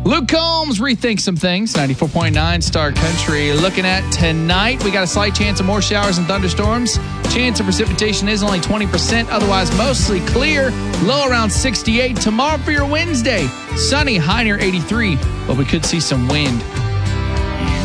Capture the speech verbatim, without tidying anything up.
Luke Combs, Rethink Some Things, ninety-four point nine Star Country. Looking at tonight, we got a slight chance of more showers and thunderstorms. Chance of precipitation is only twenty percent, otherwise mostly clear. Low around sixty-eight. Tomorrow for your Wednesday, sunny, high near eighty-three, but we could see some wind.